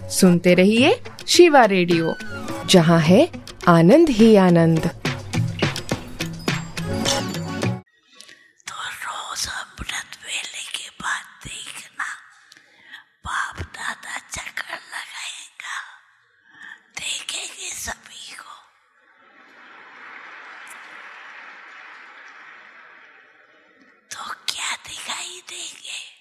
सुनते रहिए शिवा रेडियो, जहाँ है आनंद ही आनंद। तो रोज अमृत वेले के बाद देखना, बाप दादा चक्कर लगाएगा, देखेंगे सभी को। तो क्या दिखाई देंगे?